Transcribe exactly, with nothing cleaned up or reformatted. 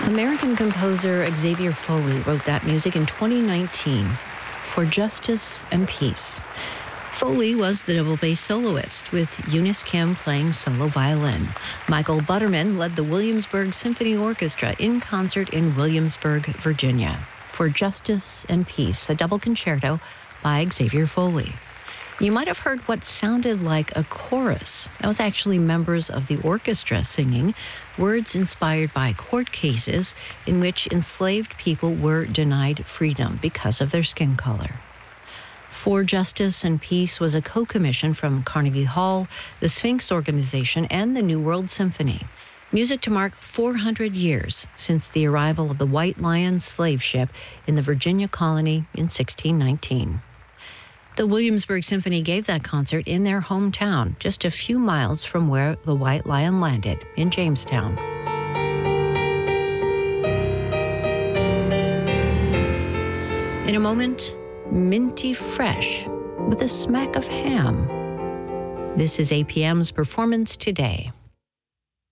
American composer Xavier Foley wrote that music in twenty nineteen for Justice and Peace. Foley was the double bass soloist, with Eunice Kim playing solo violin. Michael Butterman led the Williamsburg Symphony Orchestra in concert in Williamsburg, Virginia, for Justice and Peace, a double concerto by Xavier Foley. You might have heard what sounded like a chorus. That was actually members of the orchestra singing, words inspired by court cases in which enslaved people were denied freedom because of their skin color. For Justice and Peace was a co-commission from Carnegie Hall, the Sphinx Organization, and the New World Symphony. Music to mark four hundred years since the arrival of the White Lion slave ship in the Virginia colony in sixteen nineteen. The Williamsburg Symphony gave that concert in their hometown, just a few miles from where the White Lion landed, in Jamestown. In a moment, minty fresh with a smack of ham. This is A P M's Performance Today.